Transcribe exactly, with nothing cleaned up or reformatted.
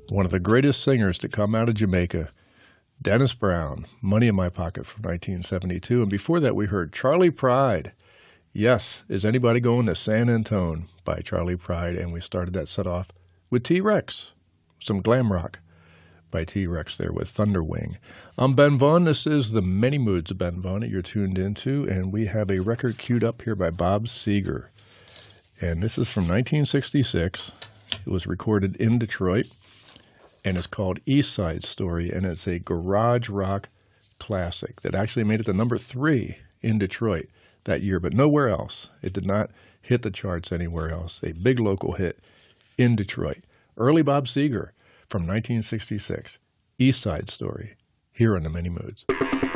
one of the greatest singers to come out of Jamaica, Dennis Brown, Money in My Pocket from nineteen seventy-two. And before that, we heard Charley Pride. Yes, Is Anybody Going to San Antone by Charley Pride. And we started that set off with T-Rex, some glam rock by T-Rex there with Thunderwing. I'm Ben Vaughn. This is the Many Moods of Ben Vaughn that you're tuned into, and we have a record queued up here by Bob Seger. And this is from nineteen sixty-six. It was recorded in Detroit, and it's called East Side Story, and it's a garage rock classic that actually made it to number three in Detroit that year, but nowhere else. It did not hit the charts anywhere else. A big local hit in Detroit. Early Bob Seger from nineteen sixty-six, East Side Story, here on The Many Moods.